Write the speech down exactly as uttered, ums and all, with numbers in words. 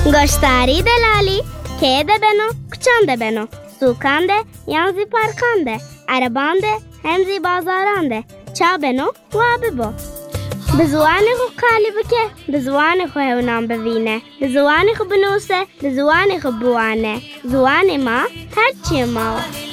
گشتاری دلالی که ده بنو کچان ده بنو سوکان ده یانزی پارکان ده عربان ده همزی بازاران ده چا بنو و ببو به زوان خو قالی بکه به زوان خو هونام ببینه به زوان خو بنوسه به زوان خو بوانه زوان ما هرچی ما